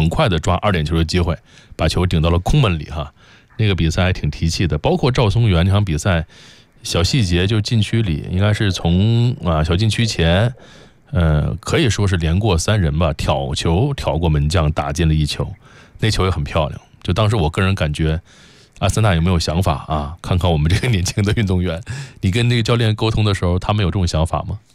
很快的抓2点球的机会，把球顶到了空门里哈。那个比赛还挺提气的，包括赵松元那场比赛，小细节就禁区里应该是从小禁区前，可以说是连过3人吧，挑球挑过门将，打进了1球，那球也很漂亮。就当时我个人感觉，阿森纳有没有想法啊？看看我们这个年轻的运动员，你跟那个教练沟通的时候，他们有这种想法吗？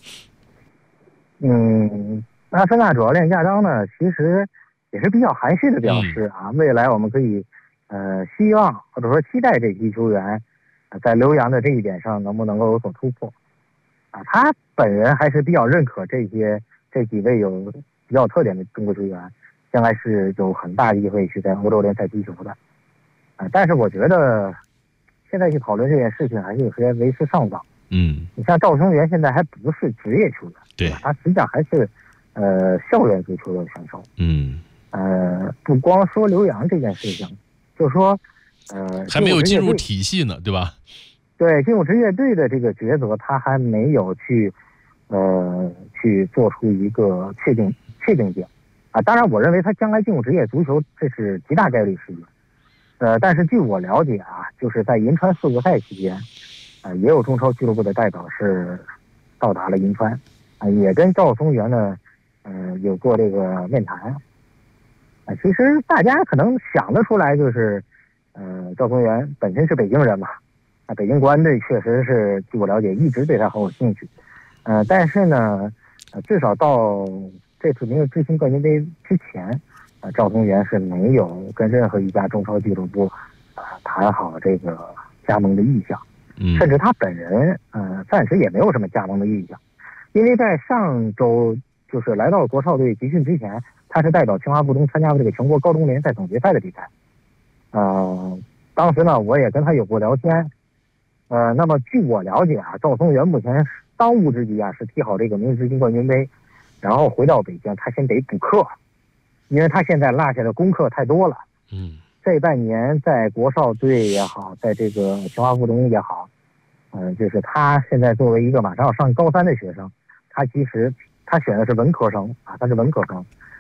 阿森纳主教练亚当呢，其实也是比较含蓄的表示啊，未来我们可以希望或者说期待这批球员在留洋的这一点上能不能够有所突破啊。他本人还是比较认可这几位有比较特点的中国球员，将来是有很大机会去在欧洲联赛踢球的啊。但是我觉得现在去讨论这件事情还是有些为时尚早。你像赵松元现在还不是职业球员， 对吧？他实际上还是校园足球的选手。不光说留洋这件事情，就说还没有进入体系呢，对吧？ 对，进入职业队的这个抉择，他还没有去做出一个确定性啊。当然，我认为他将来进入职业足球，这是极大概率事件。但是据我了解啊，就是在银川4个赛期间，也有中超俱乐部的代表是到达了银川，也跟赵松元呢，有过这个面谈。其实大家可能想得出来，就是赵松元本身是北京人嘛，北京国安队确实是据我了解一直对他很有兴趣。但是呢，至少到这次明日之星冠军杯之前，赵松元是没有跟任何一家中超俱乐部谈好这个加盟的意向。甚至他本人暂时也没有什么加盟的意向，因为在上周就是来到国少队集训之前，他是代表清华附中参加过这个全国高中联赛总决赛的比赛。当时呢我也跟他有过聊天。那么据我了解啊，赵松元目前当务之急啊是踢好这个明日之星冠军杯，然后回到北京他先得补课，因为他现在落下的功课太多了。这半年在国少队也好，在这个清华附中也好，就是他现在作为一个马上要上高3的学生，他其实他选的是文科生啊，他是文科生，